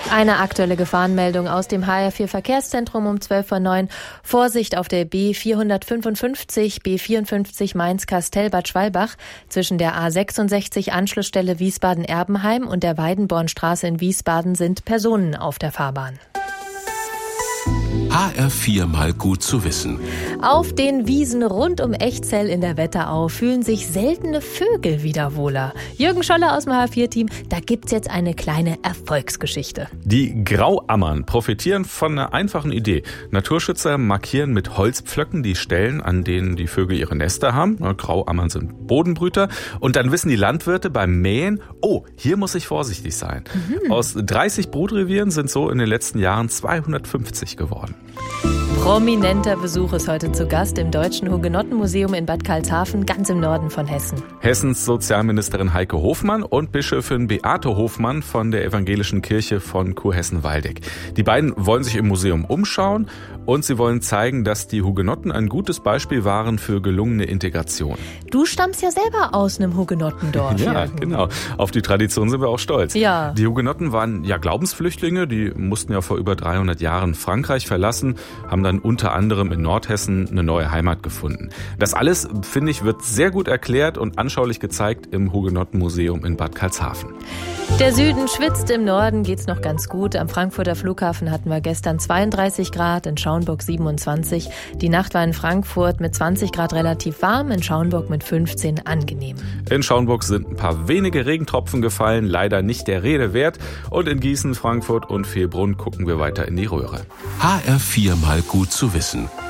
Eine aktuelle Gefahrenmeldung aus dem HR4 Verkehrszentrum um 12:09 Uhr. Vorsicht auf der B455, B54 Mainz-Kastel-Bad Schwalbach. Zwischen der A66 Anschlussstelle Wiesbaden-Erbenheim und der Weidenbornstraße in Wiesbaden sind Personen auf der Fahrbahn. HR4 mal gut zu wissen. Auf den Wiesen rund um Echzell in der Wetterau fühlen sich seltene Vögel wieder wohler. Jürgen Scholler aus dem HR4-Team, da gibt's jetzt eine kleine Erfolgsgeschichte. Die Grauammern profitieren von einer einfachen Idee. Naturschützer markieren mit Holzpflöcken die Stellen, an denen die Vögel ihre Nester haben. Grauammern sind Bodenbrüter. Und dann wissen die Landwirte beim Mähen, oh, hier muss ich vorsichtig sein. Aus 30 Brutrevieren sind so in den letzten Jahren 250 geworden. Prominenter Besuch ist heute zu Gast im Deutschen Hugenottenmuseum in Bad Karlshafen, ganz im Norden von Hessen. Hessens Sozialministerin Heike Hofmann und Bischöfin Beate Hofmann von der Evangelischen Kirche von Kurhessen-Waldeck. Die beiden wollen sich im Museum umschauen und sie wollen zeigen, dass die Hugenotten ein gutes Beispiel waren für gelungene Integration. Du stammst ja selber aus einem Hugenottendorf. Ja, genau. Auf die Tradition sind wir auch stolz. Ja. Die Hugenotten waren ja Glaubensflüchtlinge, die mussten ja vor über 300 Jahren Frankreich verlassen, haben dann unter anderem in Nordhessen eine neue Heimat gefunden. Das alles, finde ich, wird sehr gut erklärt und anschaulich gezeigt im Hugenottenmuseum in Bad Karlshafen. Der Süden schwitzt, im Norden geht's noch ganz gut. Am Frankfurter Flughafen hatten wir gestern 32 Grad, in Schaumburg 27. Die Nacht war in Frankfurt mit 20 Grad relativ warm, in Schaumburg mit 15 angenehm. In Schaumburg sind ein paar wenige Regentropfen gefallen, leider nicht der Rede wert. Und in Gießen, Frankfurt und Vielbrunn gucken wir weiter in die Röhre. HR4 mal gut zu wissen.